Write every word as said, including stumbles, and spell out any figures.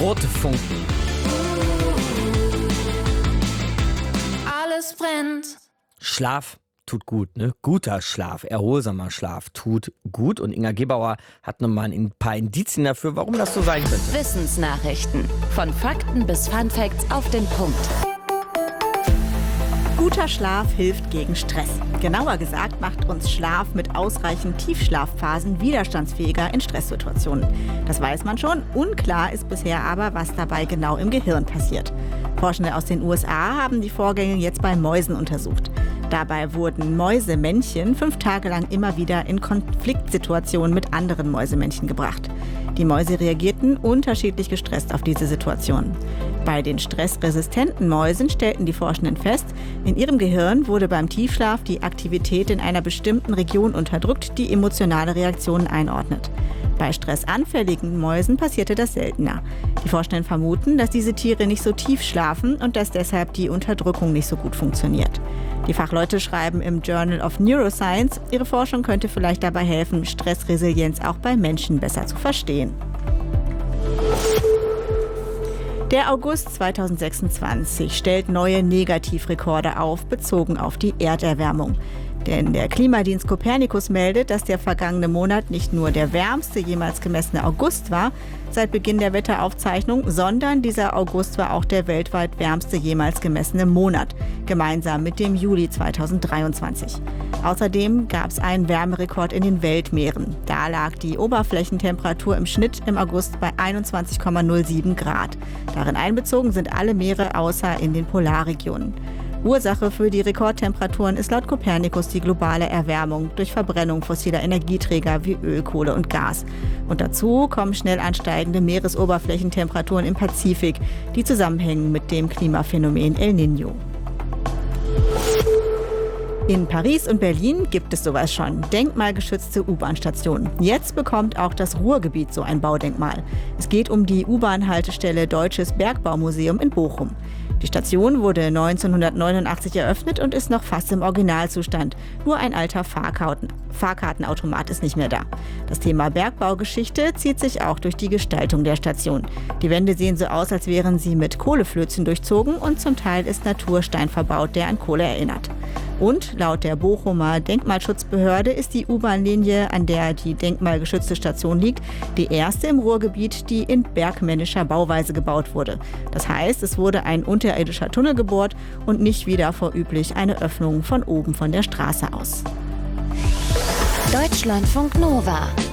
Rote Funken. Alles brennt. Schlaf tut gut, ne? Guter Schlaf, erholsamer Schlaf tut gut. Und Inga Gebauer hat nochmal ein paar Indizien dafür, warum das so sein könnte. Wissensnachrichten. Von Fakten bis Funfacts auf den Punkt. Guter Schlaf hilft gegen Stress. Genauer gesagt macht uns Schlaf mit ausreichend Tiefschlafphasen widerstandsfähiger in Stresssituationen. Das weiß man schon. Unklar ist bisher aber, was dabei genau im Gehirn passiert. Forschende aus den U S A haben die Vorgänge jetzt bei Mäusen untersucht. Dabei wurden Mäusemännchen fünf Tage lang immer wieder in Konfliktsituationen mit anderen Mäusemännchen gebracht. Die Mäuse reagierten unterschiedlich gestresst auf diese Situation. Bei den stressresistenten Mäusen stellten die Forschenden fest, in ihrem Gehirn wurde beim Tiefschlaf die Aktivität in einer bestimmten Region unterdrückt, die emotionale Reaktionen einordnet. Bei stressanfälligen Mäusen passierte das seltener. Die Forschenden vermuten, dass diese Tiere nicht so tief schlafen und dass deshalb die Unterdrückung nicht so gut funktioniert. Die Fachleute schreiben im Journal of Neuroscience, ihre Forschung könnte vielleicht dabei helfen, Stressresilienz auch bei Menschen besser zu verstehen. Der August zweitausendsechsundzwanzig stellt neue Negativrekorde auf, bezogen auf die Erderwärmung. Denn der Klimadienst Copernicus meldet, dass der vergangene Monat nicht nur der wärmste jemals gemessene August war, seit Beginn der Wetteraufzeichnung, sondern dieser August war auch der weltweit wärmste jemals gemessene Monat, gemeinsam mit dem Juli zweitausenddreiundzwanzig. Außerdem gab es einen Wärmerekord in den Weltmeeren. Da lag die Oberflächentemperatur im Schnitt im August bei einundzwanzig Komma null sieben Grad. Darin einbezogen sind alle Meere außer in den Polarregionen. Ursache für die Rekordtemperaturen ist laut Copernicus die globale Erwärmung durch Verbrennung fossiler Energieträger wie Öl, Kohle und Gas. Und dazu kommen schnell ansteigende Meeresoberflächentemperaturen im Pazifik, die zusammenhängen mit dem Klimaphänomen El Niño. In Paris und Berlin gibt es sowas schon, denkmalgeschützte U-Bahn-Stationen. Jetzt bekommt auch das Ruhrgebiet so ein Baudenkmal. Es geht um die U-Bahn-Haltestelle Deutsches Bergbaumuseum in Bochum. Die Station wurde neunzehnhundertneunundachtzig eröffnet und ist noch fast im Originalzustand. Nur ein alter Fahrkarten- Fahrkartenautomat ist nicht mehr da. Das Thema Bergbaugeschichte zieht sich auch durch die Gestaltung der Station. Die Wände sehen so aus, als wären sie mit Kohleflözen durchzogen und zum Teil ist Naturstein verbaut, der an Kohle erinnert. Und laut der Bochumer Denkmalschutzbehörde ist die U-Bahn-Linie, an der die denkmalgeschützte Station liegt, die erste im Ruhrgebiet, die in bergmännischer Bauweise gebaut wurde. Das heißt, es wurde ein unterirdischer Tunnel gebohrt und nicht wie davor üblich eine Öffnung von oben von der Straße aus. Deutschlandfunk Nova